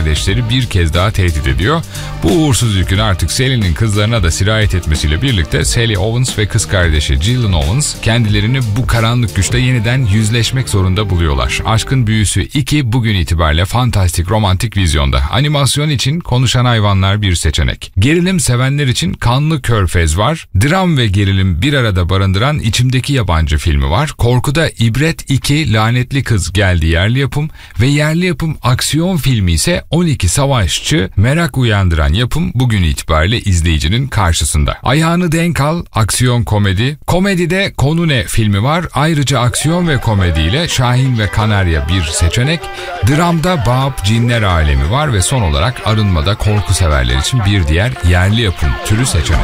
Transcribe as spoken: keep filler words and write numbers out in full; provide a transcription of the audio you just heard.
kardeşleri bir kez daha tehdit ediyor. Bu uğursuz yükün artık Sally'nin kızlarına da sirayet etmesiyle birlikte Sally Owens ve kız kardeşi Gillian Owens kendilerini bu karanlık güçle yeniden yüzleşmek zorunda buluyorlar. Aşkın Büyüsü iki bugün itibariyle fantastik romantik vizyonda. Animasyon için Konuşan Hayvanlar bir seçenek. Gerilim sevenler için Kanlı Körfez var. Dram ve gerilim bir arada barındıran İçimdeki Yabancı filmi var. Korkuda İbret iki Lanetli Kız geldi yerli yapım ve yerli yapım aksiyon filmi ise on iki Savaşçı merak uyandıran yapım bugün itibariyle izleyicinin karşısında. Ayağını denk al aksiyon komedi. Komedide Konu Ne filmi var. Ayrıca aksiyon ve komediyle Şahin ve Kanarya bir seçenek. Dramda Baap Cinler Alemi var ve son olarak Arınma'da korku severler için bir diğer yerli yapım türü seçenek.